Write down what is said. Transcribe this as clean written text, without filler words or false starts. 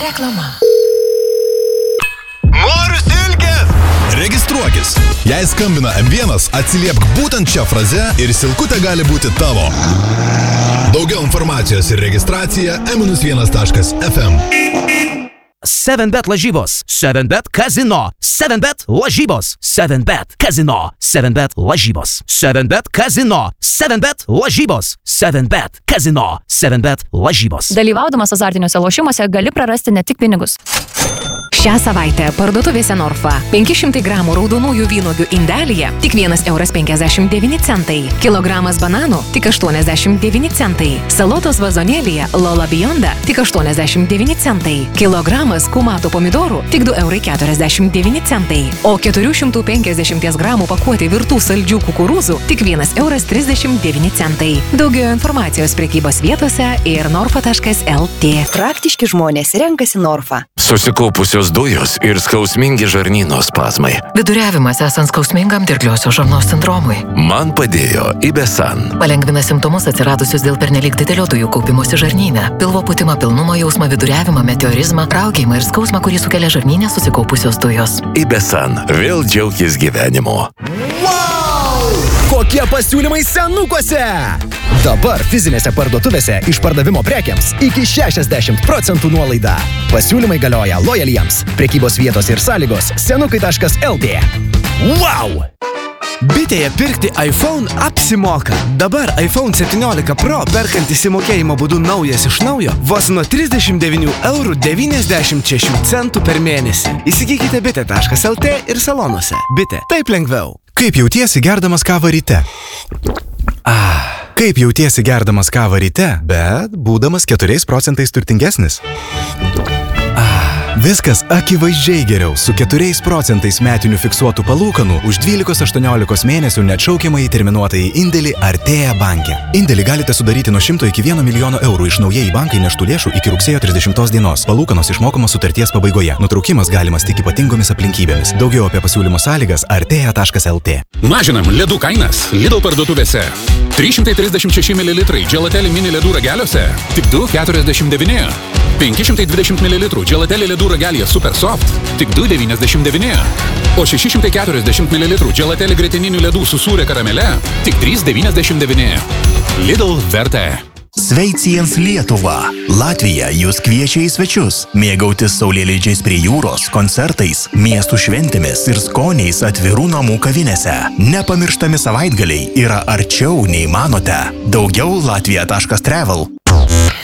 Reklama. Noriu silkės! Registruokis. Jei skambina M1, atsiliepk būtent šią frazę ir silkutė gali būti tavo. Daugiau informacijos ir registracija m-1.fm. 7bet lažybos, 7bet kazino, 7bet lažybos, 7bet kazino, 7bet lažybos, 7bet kazino, 7bet lažybos, 7bet kazino, 7bet lažybos. Dalyvaudamas azartiniuose lošimuose gali prarasti ne tik pinigus. Šią savaitę parduotuvėse Norfa 500 gramų raudonųjų vynuogių indelyje tik 1,59 €. Kilogramas bananų tik 89 centai. Salotos vazonėlyje Lola Bionda tik 89 centai. Kilogramas kumato pomidorų tik 2,49 €. O 450 gramų pakuotė virtų saldžių kukurūzų tik 1,39 €. Daugiau informacijos prekybos vietose ir norfa.lt. Praktiški žmonės renkasi Norfa. Susikaupusios dujos ir skausmingi žarnyno spazmai. Viduriavimas esant skausmingam dirgliosios žarnos sindromui. Man padėjo Ibesan. Palengvina simptomus atsiradusius dėl pernelyg didelio dujų kaupimosi žarnyne. Pilvo pūtimą, pilnumo jausmą, viduriavimą, meteorizmą, raukėjimą ir skausmą, kurį sukelia žarnyne susikaupusios dujos. Ibesan. Vėl džiaukis gyvenimu. Kokie pasiūlymai senukuose? Dabar fizinėse parduotuvėse išpardavimo prekiams iki 60% nuolaida. Pasiūlymai galioja lojaliems. Prekybos vietos ir sąlygos senukai.lt. Wow! Bitėje pirkti iPhone apsimoka. Dabar iPhone 17 Pro perkant įsimokėjimo būdu naujas iš naujo vos nuo 39,96 € per mėnesį. Įsigykite bitė.lt ir salonuose. Bitė. Taip lengviau. Kaip jautiesi gerdamas kavą ryte? Kaip jautiesi gerdamas kavą ryte, bet būdamas 4% turtingesnis? Viskas akivaizdžiai geriau su 4% metinių fiksuotų palūkanų už 12-18 mėnesių neatšaukiamai terminuotąjį indėlį Artėja banke. Indėlį galite sudaryti nuo 100 iki 1 milijono eurų iš naujai bankai neštų lėšų iki rugsėjo 30 dienos. Palūkanos išmokamos sutarties pabaigoje. Nutraukimas galimas tik ypatingomis aplinkybėmis. Daugiau apie pasiūlymo sąlygas artėja.lt. Mažinam ledų kainas Lidl parduotuvėse. 336 ml Gelateli mini ledų rageliuose tik 2,49 €. 520 ml Gelateli ledų ragelyje Super Soft tik 2,99 €. O 640 ml Gelateli grietininių ledų su sūria karamele tik 3,99 €. Lidl vertė. Sveiciens Lietuva. Latvija jūs kviečia į svečius, mėgautis saulėlydžiais prie jūros, koncertais, miestų šventėmis ir skoniais atvirų namų kavinėse. Nepamirštami savaitgaliai yra arčiau nei manote. Daugiau latvija.travel.